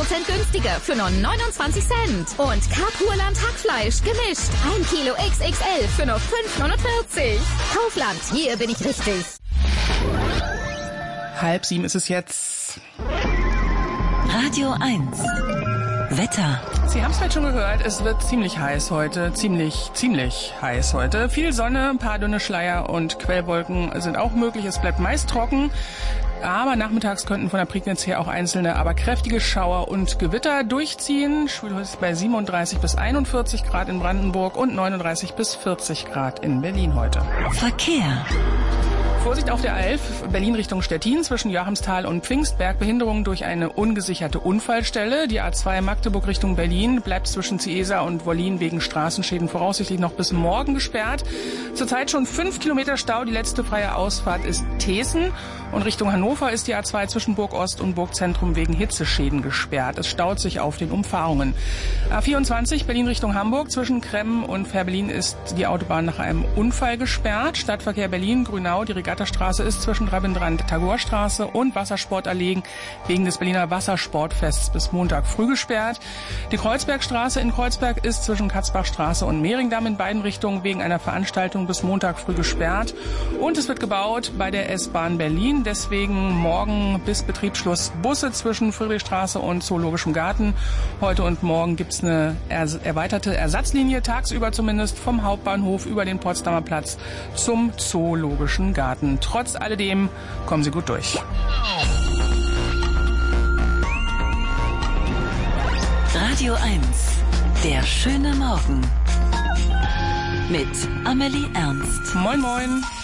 günstiger für nur 29 Cent. Und Karpurland Hackfleisch gemischt. 1 Kilo XXL für nur 5,49. Kaufland, hier bin ich richtig. 6:30 ist es jetzt. Radio 1. Wetter. Sie haben es vielleicht schon gehört, es wird ziemlich heiß heute. Ziemlich heiß heute. Viel Sonne, ein paar dünne Schleier und Quellwolken sind auch möglich. Es bleibt meist trocken. Aber nachmittags könnten von der Prignitz her auch einzelne, aber kräftige Schauer und Gewitter durchziehen. Schwül ist bei 37 bis 41 Grad in Brandenburg und 39 bis 40 Grad in Berlin heute. Verkehr. Vorsicht auf der A11, Berlin Richtung Stettin, zwischen Joachimsthal und Pfingstberg. Behinderung durch eine ungesicherte Unfallstelle. Die A2 Magdeburg Richtung Berlin bleibt zwischen Ciesa und Wollin wegen Straßenschäden voraussichtlich noch bis morgen gesperrt. Zurzeit schon 5 Kilometer Stau. Die letzte freie Ausfahrt ist Teeßen. Und Richtung Hannover ist die A2 zwischen Burg Ost und Burgzentrum wegen Hitzeschäden gesperrt. Es staut sich auf den Umfahrungen. A24 Berlin Richtung Hamburg, zwischen Kremmen und Fährberlin ist die Autobahn nach einem Unfall gesperrt. Stadtverkehr Berlin, Grünau, die Regattastraße ist zwischen Rabindrand-Tagore-Straße und Wassersportallee wegen des Berliner Wassersportfests bis Montag früh gesperrt. Die Kreuzbergstraße in Kreuzberg ist zwischen Katzbachstraße und Mehringdamm in beiden Richtungen wegen einer Veranstaltung bis Montag früh gesperrt. Und es wird gebaut bei der S-Bahn Berlin. Deswegen morgen bis Betriebsschluss Busse zwischen Friedrichstraße und Zoologischem Garten. Heute und morgen gibt's eine erweiterte Ersatzlinie, tagsüber zumindest, vom Hauptbahnhof über den Potsdamer Platz zum Zoologischen Garten. Trotz alledem kommen Sie gut durch. Radio 1. Der schöne Morgen. Mit Amelie Ernst. Moin, moin.